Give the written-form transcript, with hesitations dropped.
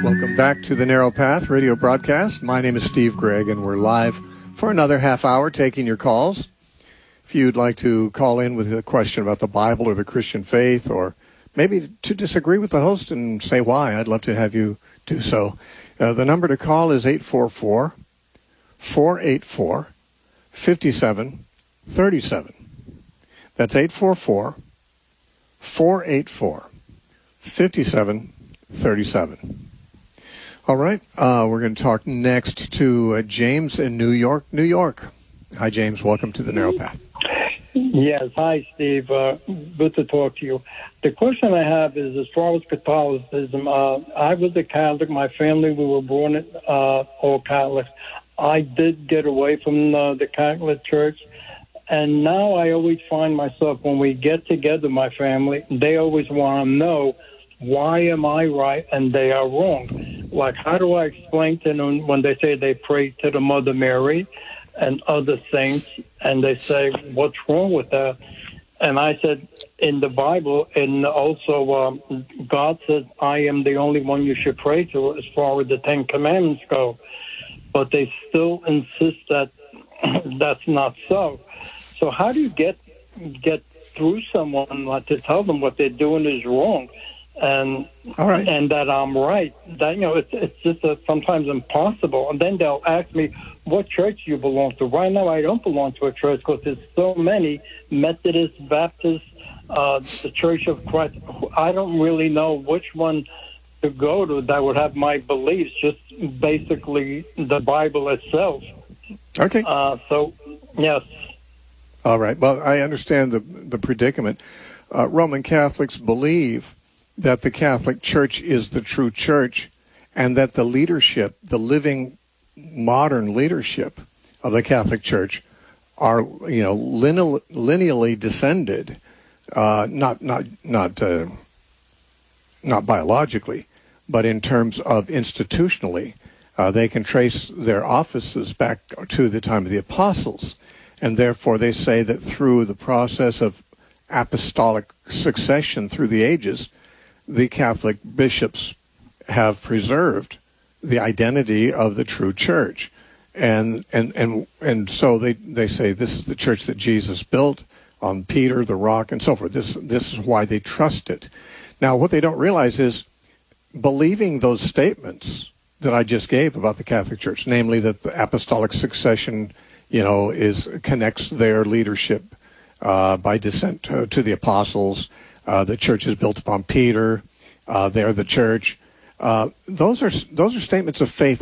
Welcome back to the Narrow Path radio broadcast. My name is Steve Gregg, and we're live for another half hour taking your calls. If you'd like to call in with a question about the Bible or the Christian faith, or maybe to disagree with the host and say why, I'd love to have you do so. The number to call is 844-484-5737. That's 844-484-5737. All right, we're going to talk next to James in New York, New York. Hi, James. Welcome to the Narrow Path. Yes. Hi, Steve. Good to talk to you. The question I have is, as far as Catholicism, I was a Catholic. My family, we were born all Catholics. I did get away from the Catholic Church, and now I always find myself, when we get together, my family, they always want to know, why am I right and they are wrong? Like, how do I explain to them when they say they pray to the Mother Mary and other saints, and they say, what's wrong with that? And I said, in the Bible, and also God said, I am the only one you should pray to as far as the Ten Commandments go. But they still insist that that's not so. So how do you get through someone, like, to tell them what they're doing is wrong? And all right, and that I'm right. That, it's just sometimes impossible. And then they'll ask me, what church you belong to? Right now, I don't belong to a church because there's so many: Methodist, Baptist, the Church of Christ. I don't really know which one to go to that would have my beliefs. Just basically the Bible itself. Okay. So, yes. All right. Well, I understand the predicament. Roman Catholics believe that the Catholic Church is the true church, and that the leadership, the living modern leadership of the Catholic Church, are lineally descended, not biologically, but in terms of institutionally. They can trace their offices back to the time of the apostles, and therefore they say that through the process of apostolic succession through the ages, the Catholic bishops have preserved the identity of the true church. And so they say this is the church that Jesus built on Peter, the rock, and so forth. This is why they trust it. Now, what they don't realize is, believing those statements that I just gave about the Catholic Church, namely that the apostolic succession, connects their leadership by descent to the apostles. The church is built upon Peter. They're the church. Those are statements of faith